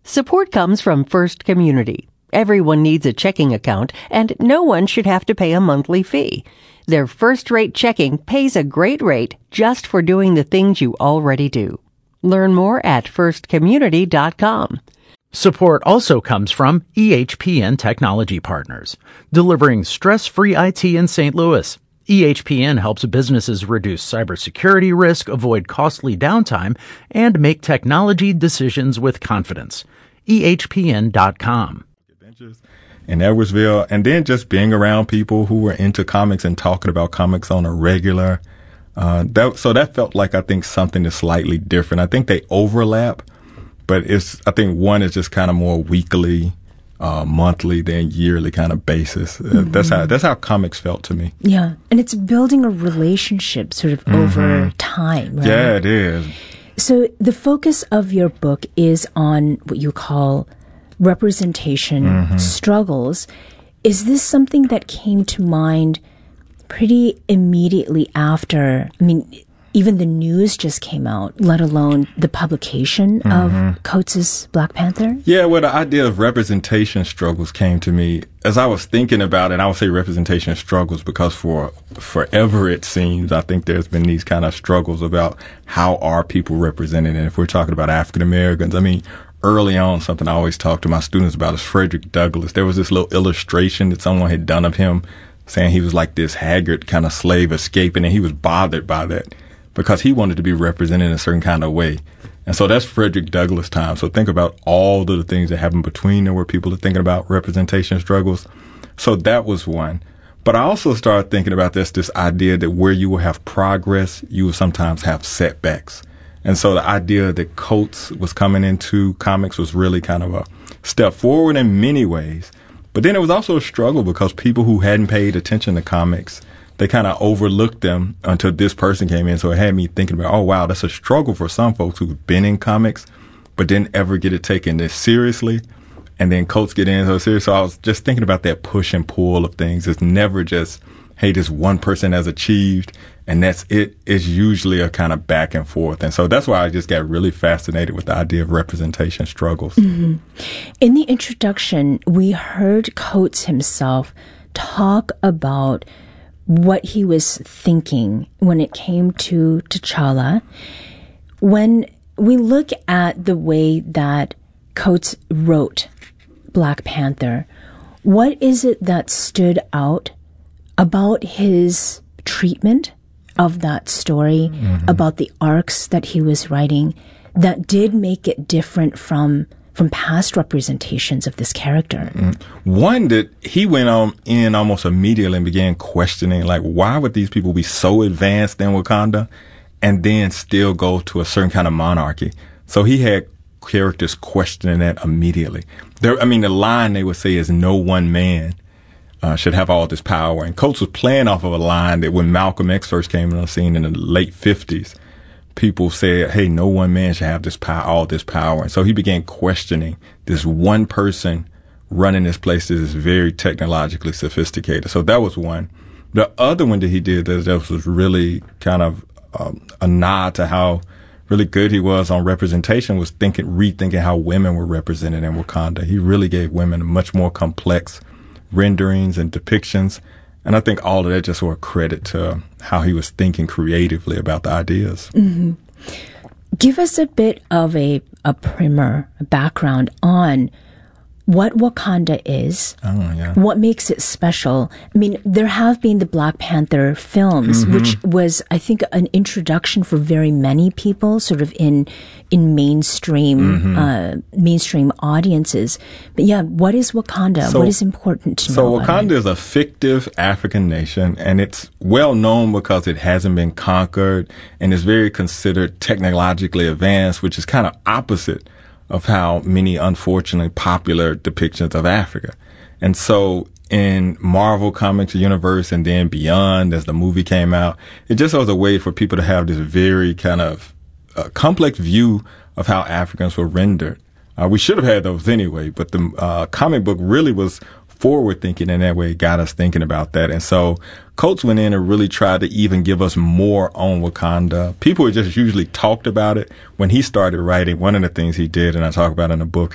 Support comes from First Community. Everyone needs a checking account, and no one should have to pay a monthly fee. Their first-rate checking pays a great rate just for doing the things you already do. Learn more at firstcommunity.com. Support also comes from EHPN Technology Partners, delivering stress-free IT in St. Louis. EHPN helps businesses reduce cybersecurity risk, avoid costly downtime, and make technology decisions with confidence. EHPN.com. In Edwardsville, and then just being around people who were into comics and talking about comics on a regular. So that felt like, I think, something that's slightly different. I think they overlap, but I think one is just kind of more weekly, monthly than yearly kind of basis. That's how comics felt to me. Yeah. And it's building a relationship sort of over time, right? Yeah, it is. So the focus of your book is on what you call representation struggles. Is this something that came to mind pretty immediately after? I mean, even the news just came out, let alone the publication of Coates' Black Panther? Yeah, well, the idea of representation struggles came to me as I was thinking about it. I would say representation struggles because for forever, it seems, I think there's been these kind of struggles about how are people represented. And if we're talking about African Americans, I mean, early on, something I always talk to my students about is Frederick Douglass. There was this little illustration that someone had done of him saying he was like this haggard kind of slave escaping, and he was bothered by that because he wanted to be represented in a certain kind of way. And so that's Frederick Douglass time. So think about all of the things that happened between there where people are thinking about representation struggles. So that was one. But I also started thinking about this idea that where you will have progress, you will sometimes have setbacks. And so the idea that Coates was coming into comics was really kind of a step forward in many ways. But then it was also a struggle because people who hadn't paid attention to comics, they kind of overlooked them until this person came in. So it had me thinking about, oh, wow, that's a struggle for some folks who've been in comics, but didn't ever get it taken this seriously. And then Coates get in so serious. So I was just thinking about that push and pull of things. It's never just, hey, this one person has achieved and that's it. It's usually a kind of back and forth. And so that's why I just got really fascinated with the idea of representation struggles. In the introduction, we heard Coates himself talk about what he was thinking when it came to T'Challa. When we look at the way that Coates wrote Black Panther, what is it that stood out about his treatment of that story, about the arcs that he was writing, that did make it different from past representations of this character? One that he went on in almost immediately and began questioning, like, why would these people be so advanced in Wakanda and then still go to a certain kind of monarchy? So he had characters questioning that immediately. The line they would say is no one man should have all this power. And Coates was playing off of a line that when Malcolm X first came on the scene in the late 50s, people said, hey, no one man should have this power, all this power. And so he began questioning this one person running this place that is very technologically sophisticated. So that was one. The other one that he did that was really kind of a nod to how really good he was on representation was rethinking how women were represented in Wakanda. He really gave women much more complex renderings and depictions. And I think all of that just were a credit to how he was thinking creatively about the ideas. Give us a bit of a primer, a background on what Wakanda is, what makes it special. I mean, there have been the Black Panther films, which was, I think, an introduction for very many people, sort of in mainstream mainstream audiences. But yeah, what is Wakanda? What is important to know? So Wakanda is a fictive African nation, and it's well known because it hasn't been conquered and is very considered technologically advanced, which is kind of opposite of how many unfortunately popular depictions of Africa. And so in Marvel Comics universe and then beyond, as the movie came out, it just was a way for people to have this very kind of complex view of how Africans were rendered. We should have had those anyway, but the comic book really was forward thinking in that way. It got us thinking about that. And so Coates went in and really tried to even give us more on Wakanda. People had just usually talked about it. When he started writing, one of the things he did, and I talk about in the book,